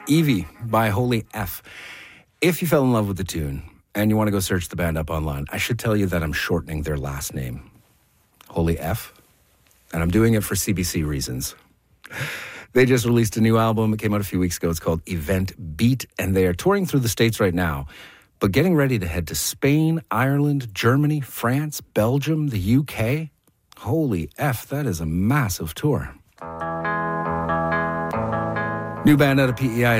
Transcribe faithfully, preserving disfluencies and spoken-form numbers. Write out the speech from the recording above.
Evie by Holy F. If you fell in love with the tune and you want to go search the band up online, I should tell you that I'm shortening their last name, Holy F, and I'm doing it for C B C reasons. They just released a new album. It came out a few weeks ago. It's called Event Beat, and they are touring through the States right now, but getting ready to head to Spain, Ireland, Germany, France, Belgium, the U K. Holy F, that is a massive tour. New band out of P E I